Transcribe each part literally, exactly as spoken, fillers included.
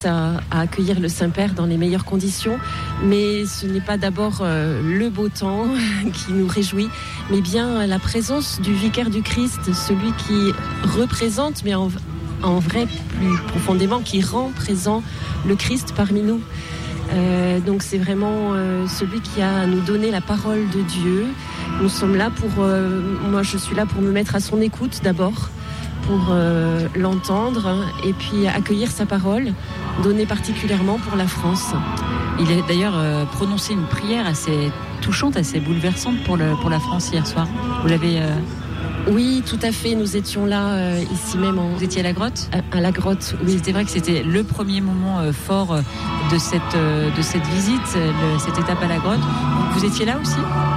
À, à accueillir le Saint-Père dans les meilleures conditions, mais ce n'est pas d'abord euh, le beau temps qui nous réjouit, mais bien la présence du vicaire du Christ, celui qui représente, mais en, en vrai plus profondément, qui rend présent le Christ parmi nous. Euh, donc c'est vraiment euh, celui qui a à nous donné la parole de Dieu. Nous sommes là pour, euh, moi je suis là pour me mettre à son écoute d'abord, pour euh, l'entendre et puis accueillir sa parole, donnée particulièrement pour la France. Il a d'ailleurs euh, prononcé une prière assez touchante, assez bouleversante pour, le, pour la France hier soir. Vous l'avez... Euh... Oui, tout à fait. Nous étions là, euh, ici même. En... Vous étiez à la grotte ? à, à la grotte, oui. C'était vrai que c'était le premier moment euh, fort euh, de, cette, euh, de cette visite, le, cette étape à la grotte. Donc, vous étiez là aussi ?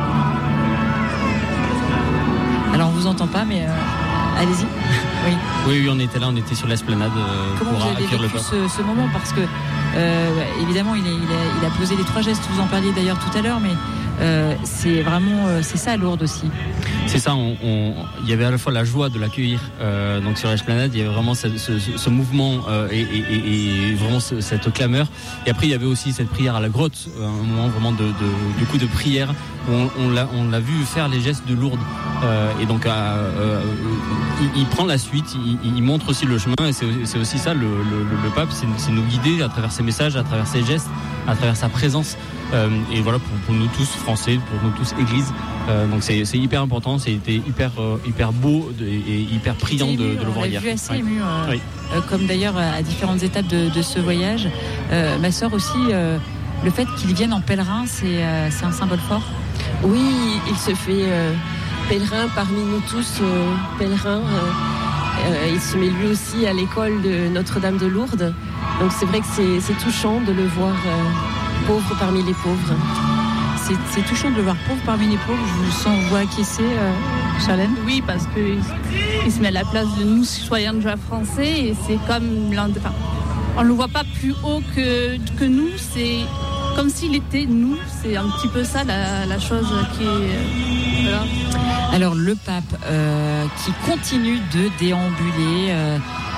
Alors, on ne vous entend pas, mais... Euh... Allez-y. Oui. oui, oui, on était là, on était sur l'esplanade euh, Comment pour vous avez accueillir le vécu pape. ce, ce moment ? Parce que, euh, évidemment, il, est, il, a, il a posé les trois gestes, vous en parliez d'ailleurs tout à l'heure, mais euh, c'est vraiment, euh, c'est ça à Lourdes aussi. C'est ça, on, on, il y avait à la fois la joie de l'accueillir euh, donc sur l'esplanade, il y avait vraiment ce, ce, ce mouvement euh, et, et, et vraiment ce, cette clameur. Et après, il y avait aussi cette prière à la grotte, un moment vraiment de, de, du coup de prière, où on, on, l'a, on l'a vu faire les gestes de Lourdes. Euh, et donc, euh, il, il prend la suite, il, il montre aussi le chemin, et c'est, c'est aussi ça, le, le, le pape, c'est, c'est nous guider à travers ses messages, à travers ses gestes, à travers sa présence. Euh, et voilà, pour, pour nous tous Français, pour nous tous Église. Euh, donc c'est, c'est hyper important, c'était hyper, euh, hyper beau de, et hyper priant ému, de, de le voir hier. On l'a vu assez ouais. ému, euh, oui. euh, comme d'ailleurs à différentes étapes de, de ce voyage. Euh, ma sœur aussi, euh, le fait qu'il vienne en pèlerin, c'est, euh, c'est un symbole fort. Oui, il se fait euh, pèlerin parmi nous tous, euh, pèlerin. Euh, euh, il se met lui aussi à l'école de Notre-Dame de Lourdes. Donc c'est vrai que c'est, c'est touchant de le voir euh, pauvre parmi les pauvres. C'est, c'est touchant de le voir pauvre parmi les pauvres. Je vous sens vous acquiescer, euh, Charlène ? Oui, parce qu'il il se met à la place de nous, citoyens déjà français, et c'est comme l'un de, enfin, on ne le voit pas plus haut que, que nous, c'est comme s'il était nous. C'est un petit peu ça la, la chose qui est... Euh, voilà. Alors le pape euh, qui continue de déambuler euh,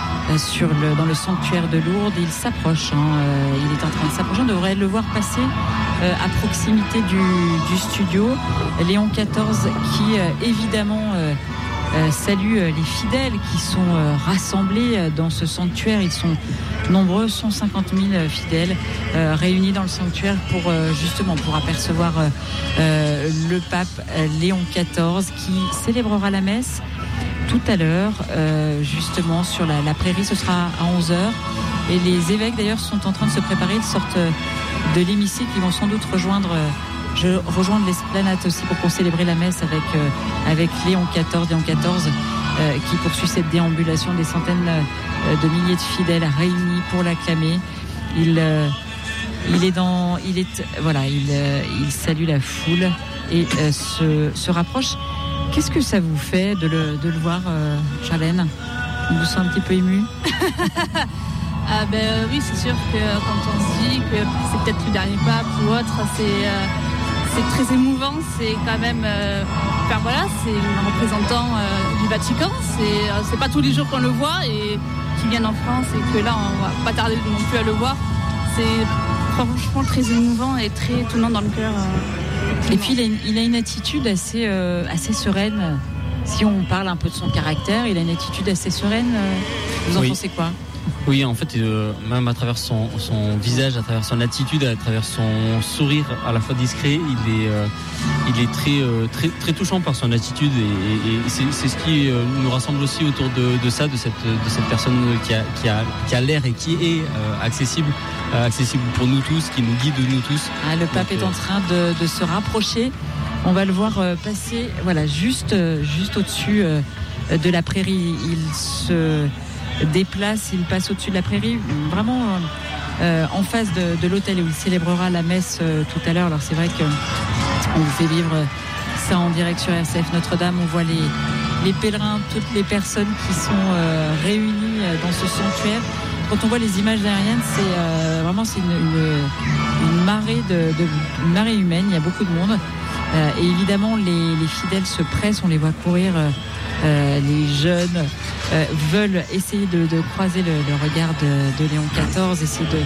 sur le, dans le sanctuaire de Lourdes, il s'approche, hein, euh, il est en train de s'approcher, on devrait le voir passer euh, à proximité du, du studio. Léon quatorze qui euh, évidemment euh, euh, salue les fidèles qui sont euh, rassemblés dans ce sanctuaire. Ils sont nombreux, cent cinquante mille fidèles euh, réunis dans le sanctuaire pour euh, justement pour apercevoir euh, euh, le pape euh, Léon quatorze qui célébrera la messe tout à l'heure, euh, justement sur la, la prairie. Ce sera à onze heures. Et les évêques d'ailleurs sont en train de se préparer. Ils sortent de l'hémicycle. Ils vont sans doute rejoindre, euh, je, rejoindre l'esplanade aussi pour qu'on célébrer la messe avec, euh, avec Léon quatorze. Léon quatorze euh, qui poursuit cette déambulation des centaines euh, de milliers de fidèles réunis pour l'acclamer. Il, euh, il est dans, il est, voilà, il, euh, il salue la foule et euh, se, se rapproche. Qu'est-ce que ça vous fait de le, de le voir, euh, Charlène ? Vous vous sentez un petit peu ému ? Ah ben euh, oui, c'est sûr que quand on se dit que c'est peut-être le dernier pape ou autre, c'est, euh, c'est très émouvant. C'est quand même, euh, enfin voilà, c'est un représentant euh, du Vatican. C'est, euh, c'est pas tous les jours qu'on le voit et qu'il vienne en France et que là on va pas tarder non plus à le voir. C'est franchement très émouvant et très tournant dans le cœur. Euh, Et puis il a une, il a une attitude assez, euh, assez sereine. Si on parle un peu de son caractère, il a une attitude assez sereine. Vous en oui. pensez quoi ? Oui, en fait, euh, même à travers son, son visage, à travers son attitude, à travers son sourire à la fois discret, il est, euh, il est très, euh, très, très touchant par son attitude et, et, et c'est, c'est ce qui euh, nous rassemble aussi autour de, de ça, de cette, de cette personne qui a, qui a, qui a l'air et qui est euh, accessible, euh, accessible pour nous tous, qui nous guide nous tous. Ah, le pape Donc, est euh... en train de, de se rapprocher. On va le voir euh, passer, voilà, juste, euh, juste au-dessus euh, de la prairie. Il se déplace, il passe au-dessus de la prairie, vraiment euh, en face de, de l'hôtel où il célébrera la messe euh, tout à l'heure. Alors c'est vrai qu'on vous fait vivre ça en direct sur R C F Notre-Dame. On voit les, les pèlerins, toutes les personnes qui sont euh, réunies dans ce sanctuaire. Quand on voit les images aériennes, c'est euh, vraiment c'est une, une, une, marée de, de, une marée humaine. Il y a beaucoup de monde. Euh, et évidemment, les, les fidèles se pressent, on les voit courir, euh, les jeunes, euh, veulent essayer de, de croiser le, le regard de, de Léon quatorze, essayer de